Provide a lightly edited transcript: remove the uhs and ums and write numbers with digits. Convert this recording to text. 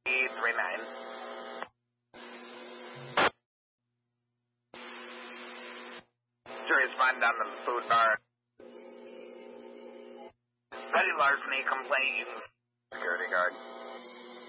39. Jury's fine down to the food bar. Petty larceny complaint. Security guard.